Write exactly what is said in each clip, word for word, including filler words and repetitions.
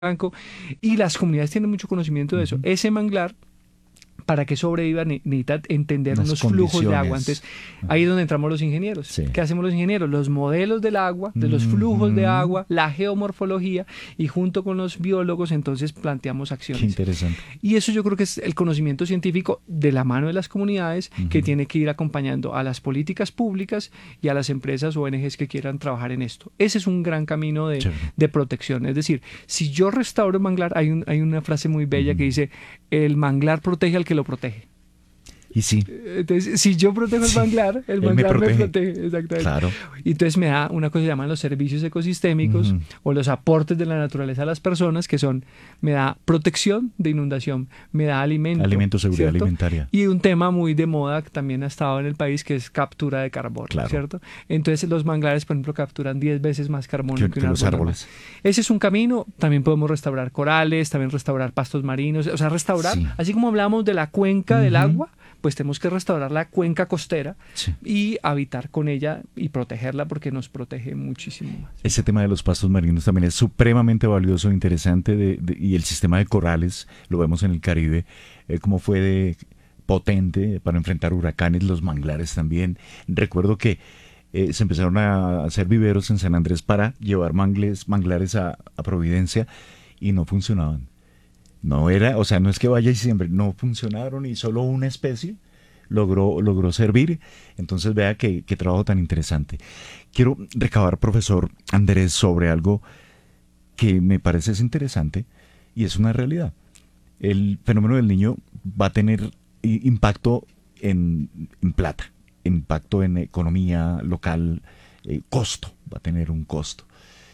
blanco, y las comunidades tienen mucho conocimiento de eso. Uh-huh. Ese manglar, para que sobreviva, necesita entender Las unos flujos de agua. condiciones. Entonces, ahí es donde entramos los ingenieros. Sí. ¿Qué hacemos los ingenieros? Los modelos del agua, de los flujos de agua, la geomorfología, y junto con los biólogos, entonces planteamos acciones. Qué interesante. Y eso yo creo que es el conocimiento científico de la mano de las comunidades, uh-huh, que tiene que ir acompañando a las políticas públicas y a las empresas o O N Ges que quieran trabajar en esto. Ese es un gran camino de, de protección. Es decir, si yo restauro el manglar, hay, un, hay una frase muy bella, uh-huh, que dice, el manglar protege al que lo protege. Y sí. Entonces, si yo protejo sí, el manglar, el manglar me protege. me protege. Exactamente. Claro. Y entonces me da una cosa que se llaman los servicios ecosistémicos, uh-huh, o los aportes de la naturaleza a las personas, que son, me da protección de inundación, me da alimento. Alimento, seguridad, ¿cierto?, alimentaria. Y un tema muy de moda que también ha estado en el país, que es captura de carbono, claro, ¿cierto? Entonces los manglares, por ejemplo, capturan diez veces más carbono que, que, que los árboles. Ese es un camino. También podemos restaurar corales, también restaurar pastos marinos, o sea, restaurar, sí, así como hablamos de la cuenca, uh-huh, del agua, pues tenemos que restaurar la cuenca costera, sí, y habitar con ella y protegerla, porque nos protege muchísimo más. Ese tema de los pastos marinos también es supremamente valioso, interesante, de, de, y el sistema de corales, lo vemos en el Caribe, eh, cómo fue de potente para enfrentar huracanes, los manglares también. Recuerdo que eh, se empezaron a hacer viveros en San Andrés para llevar mangles, manglares a, a Providencia, y no funcionaban. No era, o sea, no es que vaya y siempre, no funcionaron, y solo una especie logró, logró servir. Entonces vea qué, qué trabajo tan interesante. Quiero recabar, profesor Andrés, sobre algo que me parece es interesante y es una realidad. El fenómeno del Niño va a tener impacto en, en plata, impacto en economía local, eh, costo, va a tener un costo.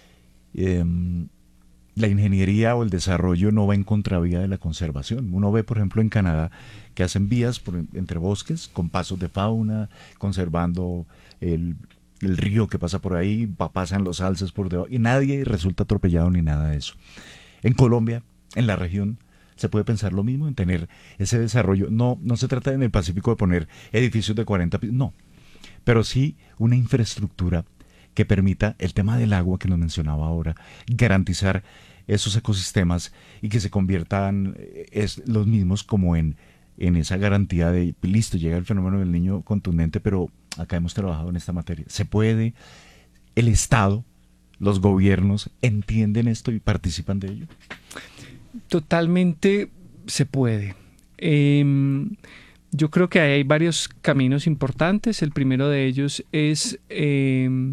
Eh, La ingeniería o el desarrollo no va en contravía de la conservación. Uno ve, por ejemplo, en Canadá, que hacen vías por, entre bosques con pasos de fauna, conservando el, el río que pasa por ahí, pasan los alces por debajo, y nadie resulta atropellado ni nada de eso. En Colombia, en la región, se puede pensar lo mismo, en tener ese desarrollo. No, no se trata en el Pacífico de poner edificios de cuarenta pisos, no, pero sí una infraestructura que permita el tema del agua que nos mencionaba ahora, garantizar esos ecosistemas y que se conviertan es, los mismos como en, en esa garantía de, listo, llega el fenómeno del Niño contundente, pero acá hemos trabajado en esta materia. ¿Se puede? ¿El Estado, los gobiernos entienden esto y participan de ello? Totalmente se puede. Eh, yo creo que hay varios caminos importantes. El primero de ellos es Eh,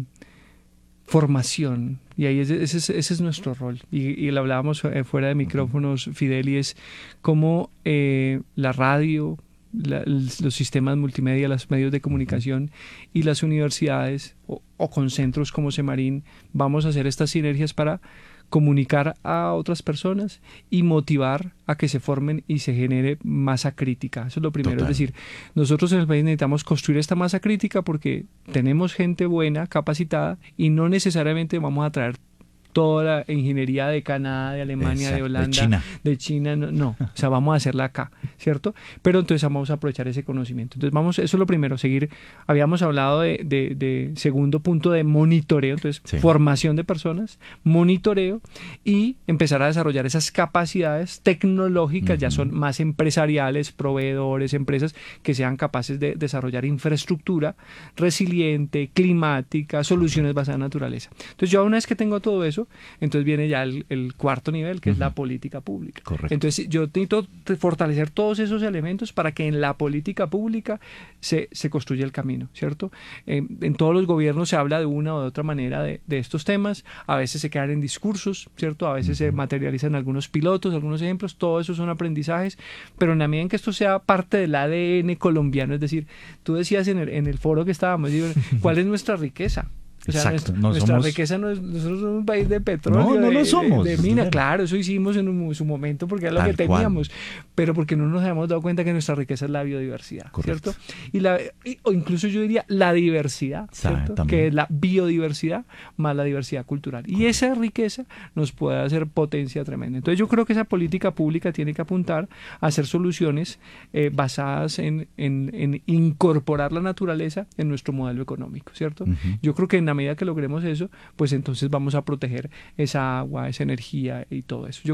formación, y ahí ese, ese, ese es nuestro rol, y, y lo hablábamos fuera de micrófonos, Fidel, y es cómo eh, la radio, la, los sistemas multimedia, los medios de comunicación y las universidades o, o con centros como Semarín vamos a hacer estas sinergias para comunicar a otras personas y motivar a que se formen y se genere masa crítica. Eso es lo primero. Total. Es decir, nosotros en el país necesitamos construir esta masa crítica porque tenemos gente buena, capacitada, y no necesariamente vamos a traer toda la ingeniería de Canadá, de Alemania, Exacto. de Holanda, de China, de China no, no, o sea, vamos a hacerla acá, ¿cierto? Pero entonces vamos a aprovechar ese conocimiento. Entonces vamos, eso es lo primero, seguir, habíamos hablado de, de, de segundo punto de monitoreo, entonces sí. formación de personas, monitoreo, y empezar a desarrollar esas capacidades tecnológicas, uh-huh. ya son más empresariales, proveedores, empresas que sean capaces de desarrollar infraestructura resiliente, climática, soluciones basadas en naturaleza. Entonces yo una vez que tengo todo eso, entonces viene ya el, el cuarto nivel, que uh-huh. es la política pública. Correcto. Entonces yo necesito fortalecer todos esos elementos para que en la política pública se, se construya el camino, ¿cierto? Eh, en todos los gobiernos se habla de una o de otra manera de, de estos temas, a veces se quedan en discursos, ¿cierto? A veces uh-huh. se materializan algunos pilotos, algunos ejemplos, todo eso son aprendizajes, pero en la medida en que esto sea parte del A D N colombiano, es decir, tú decías en el, en el foro que estábamos, ¿cuál es nuestra riqueza? O sea, Exacto, nuestra, no nuestra somos... riqueza no es, nosotros somos un país de petróleo, no, no de, lo somos, de, de mina, claro, eso hicimos en un, su momento porque era lo Tal que teníamos, cual. Pero porque no nos habíamos dado cuenta que nuestra riqueza es la biodiversidad, Correcto. ¿cierto? Y la, y, o incluso yo diría la diversidad, ¿cierto? Sabe, que es la biodiversidad más la diversidad cultural. Y Correcto. Esa riqueza nos puede hacer potencia tremenda. Entonces yo creo que esa política pública tiene que apuntar a hacer soluciones eh, basadas en, en, en incorporar la naturaleza en nuestro modelo económico, ¿cierto? Uh-huh. Yo creo que en la medida que logremos eso, pues entonces vamos a proteger esa agua, esa energía y todo eso. Yo